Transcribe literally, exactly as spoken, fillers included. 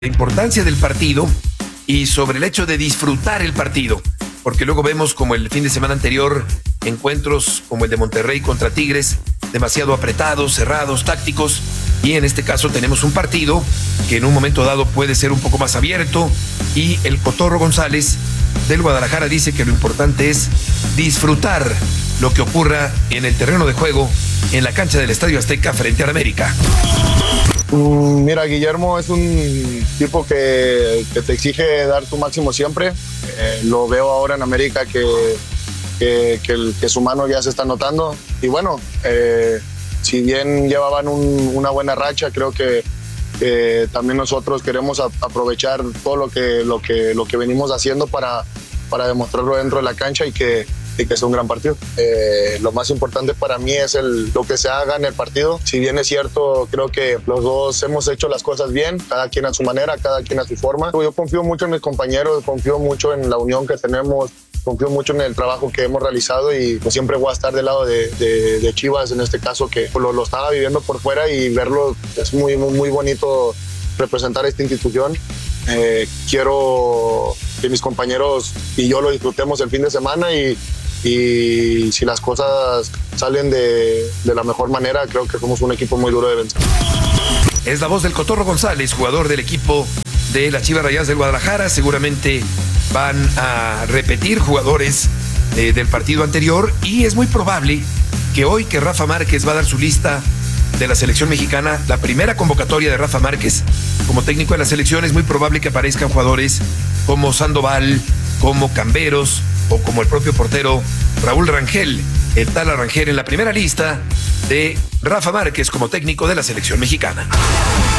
la importancia del partido y sobre el hecho de disfrutar el partido, porque luego vemos como el fin de semana anterior encuentros como el de Monterrey contra Tigres, demasiado apretados, cerrados, tácticos, y en este caso tenemos un partido que en un momento dado puede ser un poco más abierto, y el Cotorro González del Guadalajara dice que lo importante es disfrutar lo que ocurra en el terreno de juego en la cancha del Estadio Azteca frente al América. Mira, Guillermo es un tipo que, que te exige dar tu máximo siempre. Eh, lo veo ahora en América que, que, que, el, que su mano ya se está notando. Y bueno, eh, si bien llevaban un, una buena racha, creo que eh, también nosotros queremos a, aprovechar todo lo que, lo, que, lo que venimos haciendo para, para demostrarlo dentro de la cancha y que y que sea un gran partido. Eh, lo más importante para mí es el, lo que se haga en el partido. Si bien es cierto, creo que los dos hemos hecho las cosas bien, cada quien a su manera, cada quien a su forma. Yo confío mucho en mis compañeros, confío mucho en la unión que tenemos, confío mucho en el trabajo que hemos realizado y pues, siempre voy a estar del lado de, de, de Chivas, en este caso, que lo, lo estaba viviendo por fuera y verlo es muy, muy, muy bonito representar a esta institución. Eh, quiero que mis compañeros y yo lo disfrutemos el fin de semana y y si las cosas salen de, de la mejor manera, creo que somos un equipo muy duro de vencer. Es la voz del Cotorro González, jugador del equipo de las Chivas Rayadas del Guadalajara. Seguramente van a repetir jugadores eh, del partido anterior y es muy probable que hoy que Rafa Márquez va a dar su lista de la selección mexicana, la primera convocatoria de Rafa Márquez como técnico de la selección, es muy probable que aparezcan jugadores como Sandoval, como Camberos o como el propio portero Raúl Rangel, el Tala Rangel, en la primera lista de Rafa Márquez como técnico de la selección mexicana.